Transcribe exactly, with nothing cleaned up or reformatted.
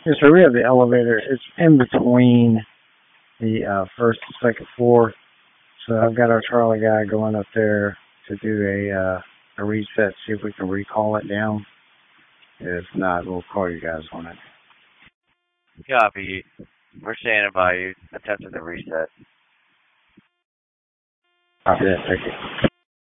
Yes, sir. We have the elevator. It's in between the uh, first and second floor. So I've got our Charlie guy going up there to do a uh, a reset, see if we can recall it down. If not, we'll call you guys on it. Copy. We're standing by you. Attempting the reset. Copy that. Thank you.